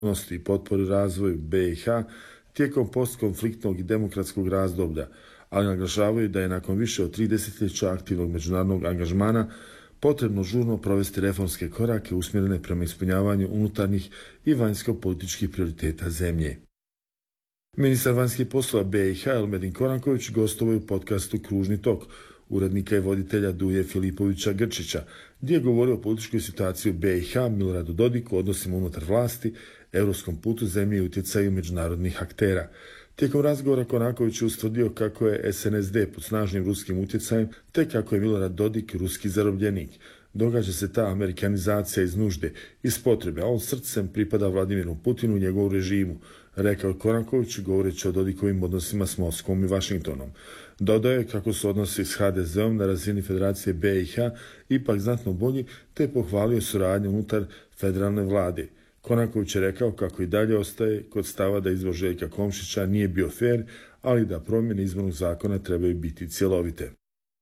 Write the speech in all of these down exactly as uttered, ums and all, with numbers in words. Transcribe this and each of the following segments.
i potpori razvoju be i ha tijekom postkonfliktnog i demokratskog razdoblja, ali naglašavaju da je nakon više od tri desetljeća aktivnog međunarodnog angažmana potrebno žurno provesti reformske korake usmjerene prema ispunjavanju unutarnjih i vanjsko-političkih prioriteta zemlje. Ministar vanjskih poslova be i ha Elmedin Koranković gostovao je u podcastu Kružni tok urednika i voditelja Duje Filipovića Grčića, gdje je govorio o političkoj situaciji u be i ha, Miloradu Dodiku, odnosima unutar vlasti, europskom putu zemlje i utjecaju međunarodnih aktera. Tijekom razgovora Koranković je ustvrdio kako je es en es de pod snažnim ruskim utjecajem, te kako je Milorad Dodik ruski zarobljenik. Događa se ta amerikanizacija iz nužde, iz potrebe, a on srcem pripada Vladimiru Putinu i njegovu režimu, rekao je Koranković govoreći o Dodikovim odnosima s Moskvom i Vašingtonom. Dodao je kako su odnosi s ha de zeom na razini Federacije be i ha ipak znatno bolji, te pohvalio suradnju unutar federalne vlade. Koranković je rekao kako i dalje ostaje kod stava da izbor Željka Komšića nije bio fer, ali da promjene izbornog zakona trebaju biti cjelovite.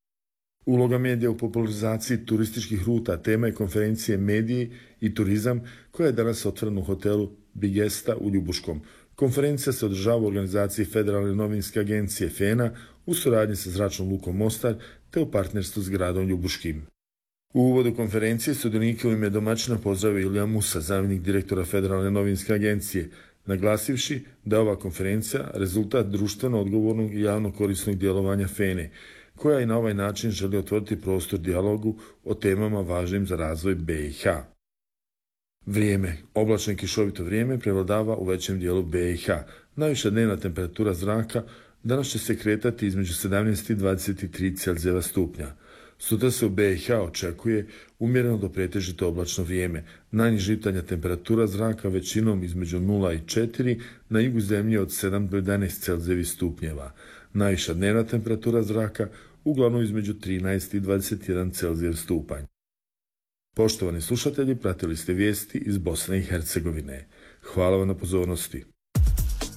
Uloga medija u popularizaciji turističkih ruta tema je konferencije Mediji i turizam koja je danas otvorena u hotelu Bigesta u Ljubuškom. Konferencija se održava u organizaciji Federalne novinske agencije fena u suradnji sa Zračnom lukom Mostar te u partnerstvu s gradom Ljubuškim. U uvodu konferencije sudionike u ime domaćina pozdravio Ilija Musa, zamjenik direktora Federalne novinske agencije, naglasivši da je ova konferencija rezultat društveno odgovornog i javno korisnog djelovanja fene, koja i na ovaj način želi otvoriti prostor dijalogu o temama važnim za razvoj be i ha. Vrijeme. Oblačno i kišovito vrijeme prevladava u većem dijelu be i ha. Najviša dnevna temperatura zraka danas će se kretati između sedamnaest i dvadeset tri Celzijeva stupnja. Sutra se u be i ha očekuje umjereno do pretežito oblačno vrijeme. Najniža jutarnja temperatura zraka većinom između nula i četiri, na jugu zemlje od sedam do jedanaest Celzijevih stupnjeva. Najviša dnevna temperatura zraka uglavnom između trinaest i dvadeset jedan Celzijev stupanj. Poštovani slušatelji, pratili ste vijesti iz Bosne i Hercegovine. Hvala vam na pozornosti.